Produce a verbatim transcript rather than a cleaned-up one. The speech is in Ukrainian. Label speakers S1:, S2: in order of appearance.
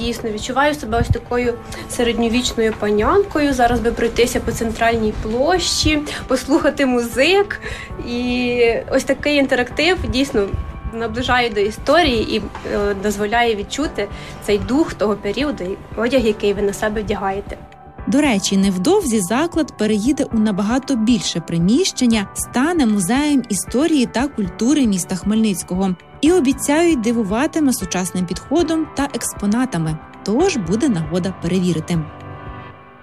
S1: дійсно, відчуваю себе ось такою середньовічною панянкою. Зараз би пройтися по центральній площі, послухати музик. І ось такий інтерактив дійсно наближає до історії і е, дозволяє відчути цей дух того періоду, одяг, який ви на себе вдягаєте.
S2: До речі, невдовзі заклад переїде у набагато більше приміщення, стане музеєм історії та культури міста Хмельницького. І обіцяють, дивуватиме сучасним підходом та експонатами. Тож буде нагода перевірити.